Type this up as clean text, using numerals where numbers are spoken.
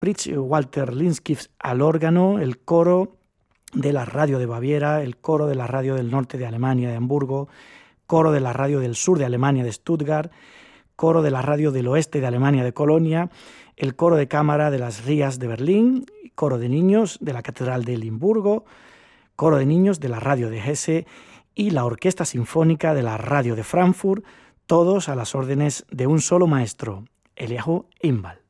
Fritz Walter Linskis al órgano, el coro de la radio de Baviera, el coro de la radio del norte de Alemania, de Hamburgo, coro de la radio del sur de Alemania, de Stuttgart, coro de la radio del oeste de Alemania, de Colonia, el coro de cámara de las Rías de Berlín, coro de niños de la Catedral de Limburgo, coro de niños de la radio de Hesse y la Orquesta Sinfónica de la radio de Frankfurt, todos a las órdenes de un solo maestro, Eliahu Inbal.